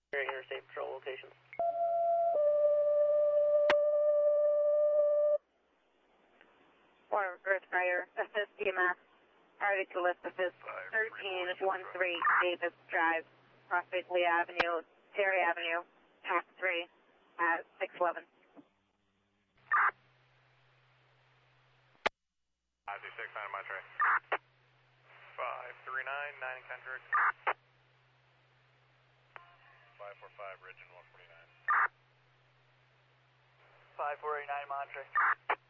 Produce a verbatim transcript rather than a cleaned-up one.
Interstate patrol locations. Or Earth Fire, assist E M S. Article list assist thirteen one three Davis Drive, Prospect Lee Avenue, Terry Avenue, Pack three at six eleven. five two six nine Monterey. five three nine, nine Kendrick. five four five Ridge and one forty-nine. five four eight nine Monterey.